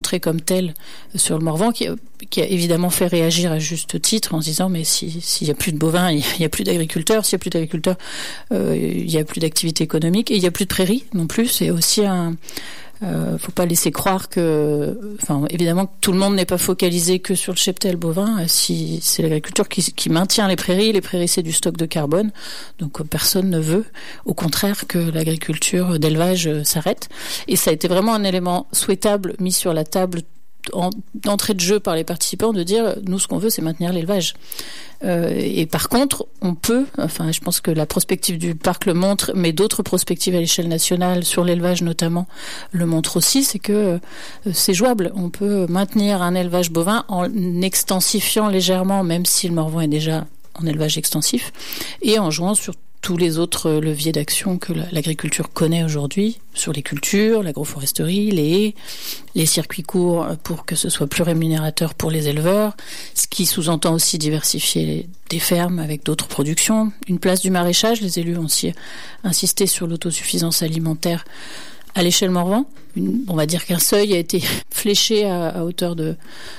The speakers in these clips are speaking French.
montré comme tel sur le Morvan, qui a évidemment fait réagir à juste titre en se disant mais s'il y a plus de bovins, il y a plus d'agriculteurs, s'il y a plus d'agriculteurs, il y a plus d'activité économique et il y a plus de prairies non plus. C'est aussi faut pas laisser croire évidemment que tout le monde n'est pas focalisé que sur le cheptel bovin. Si c'est l'agriculture qui maintient les prairies c'est du stock de carbone. Donc personne ne veut, au contraire, que l'agriculture d'élevage s'arrête. Et ça a été vraiment un élément souhaitable mis sur la table d'entrée de jeu par les participants, de dire nous ce qu'on veut c'est maintenir l'élevage. Et par contre on peut, je pense que la prospective du parc le montre, mais d'autres prospectives à l'échelle nationale sur l'élevage notamment le montrent aussi, c'est que c'est jouable. On peut maintenir un élevage bovin en extensifiant légèrement, même si le Morvan est déjà en élevage extensif, et en jouant sur tous les autres leviers d'action que l'agriculture connaît aujourd'hui, sur les cultures, l'agroforesterie, les circuits courts pour que ce soit plus rémunérateur pour les éleveurs, ce qui sous-entend aussi diversifier des fermes avec d'autres productions. Une place du maraîchage, les élus ont aussi insisté sur l'autosuffisance alimentaire à l'échelle Morvan. On va dire qu'un seuil a été fléché à hauteur de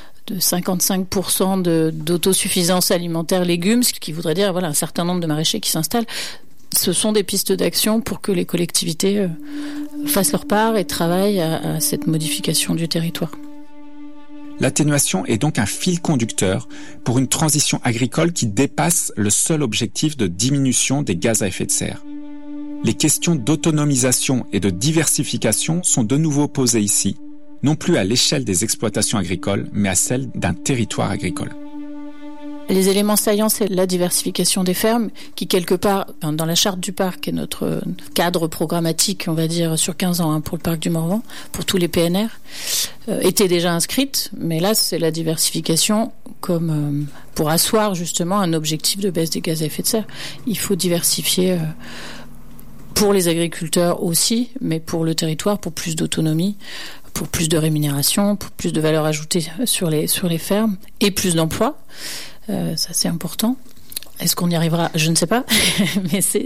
55% d'autosuffisance alimentaire légumes, ce qui voudrait dire un certain nombre de maraîchers qui s'installent. Ce sont des pistes d'action pour que les collectivités fassent leur part et travaillent à cette modification du territoire. L'atténuation est donc un fil conducteur pour une transition agricole qui dépasse le seul objectif de diminution des gaz à effet de serre. Les questions d'autonomisation et de diversification sont de nouveau posées ici, non plus à l'échelle des exploitations agricoles, mais à celle d'un territoire agricole. Les éléments saillants, c'est la diversification des fermes, qui quelque part, dans la charte du parc, est notre cadre programmatique, on va dire, sur 15 ans pour le parc du Morvan, pour tous les PNR, était déjà inscrite, mais là, c'est la diversification comme pour asseoir justement un objectif de baisse des gaz à effet de serre. Il faut diversifier pour les agriculteurs aussi, mais pour le territoire, pour plus d'autonomie, pour plus de rémunération, pour plus de valeur ajoutée sur les fermes et plus d'emplois. Ça, c'est important. Est-ce qu'on y arrivera ? Je ne sais pas, mais c'est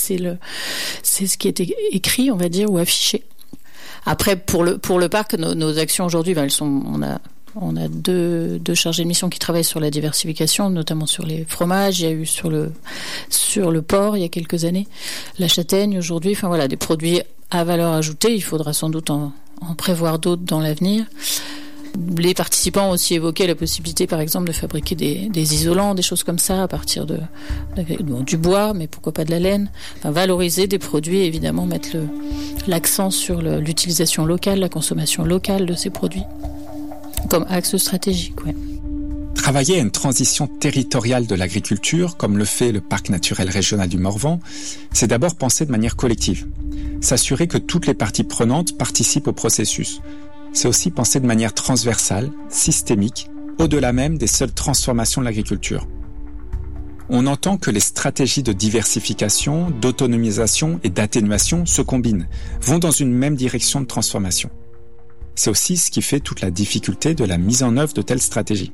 ce qui était écrit, on va dire, ou affiché. Après, pour le parc, nos actions aujourd'hui, on a deux chargés de mission qui travaillent sur la diversification, notamment sur les fromages. Il y a eu sur le porc il y a quelques années, la châtaigne aujourd'hui. Des produits à valeur ajoutée. Il faudra sans doute en prévoir d'autres dans l'avenir. Les participants ont aussi évoqué la possibilité, par exemple, de fabriquer des isolants, des choses comme ça, à partir du bois, mais pourquoi pas de la laine. Valoriser des produits, évidemment, mettre l'accent sur l'utilisation locale, la consommation locale de ces produits, comme axe stratégique. Ouais. Travailler à une transition territoriale de l'agriculture, comme le fait le Parc naturel régional du Morvan, c'est d'abord penser de manière collective. S'assurer que toutes les parties prenantes participent au processus. C'est aussi penser de manière transversale, systémique, au-delà même des seules transformations de l'agriculture. On entend que les stratégies de diversification, d'autonomisation et d'atténuation se combinent, vont dans une même direction de transformation. C'est aussi ce qui fait toute la difficulté de la mise en œuvre de telles stratégies.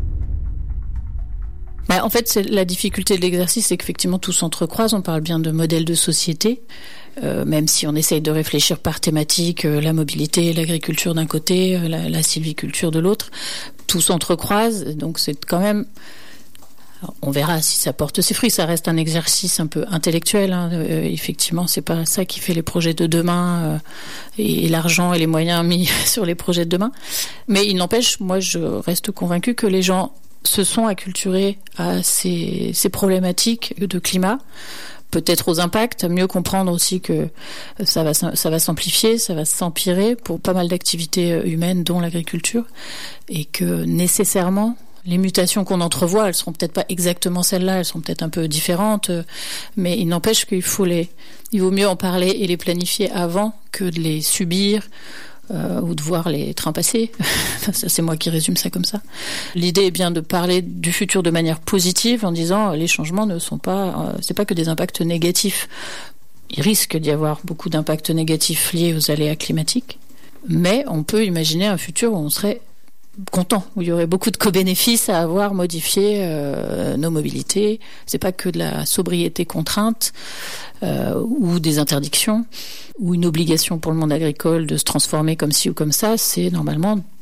En fait, la difficulté de l'exercice, c'est qu'effectivement tout s'entrecroise. On parle bien de modèle de société, même si on essaye de réfléchir par thématique, la mobilité, l'agriculture d'un côté, la sylviculture de l'autre. Tout s'entrecroise, donc c'est quand même... On verra si ça porte ses fruits. Ça reste un exercice un peu intellectuel. Effectivement, c'est pas ça qui fait les projets de demain et l'argent et les moyens mis sur les projets de demain. Mais il n'empêche, moi, je reste convaincue que les gens se sont acculturés à ces problématiques de climat, peut-être aux impacts, à mieux comprendre aussi que ça va s'amplifier, ça va s'empirer pour pas mal d'activités humaines, dont l'agriculture, et que nécessairement les mutations qu'on entrevoit, elles seront peut-être pas exactement celles-là, elles sont peut-être un peu différentes, mais il n'empêche qu'il vaut mieux en parler et les planifier avant que de les subir ou de voir les trains passer. Ça, c'est moi qui résume ça comme ça. L'idée est bien de parler du futur de manière positive en disant les changements ne sont pas, c'est pas que des impacts négatifs. Il risque d'y avoir beaucoup d'impacts négatifs liés aux aléas climatiques, mais on peut imaginer un futur où on serait content, où il y aurait beaucoup de co-bénéfices à avoir modifié nos mobilités. C'est pas que de la sobriété contrainte ou des interdictions ou une obligation pour le monde agricole de se transformer comme ci ou comme ça. C'est normalement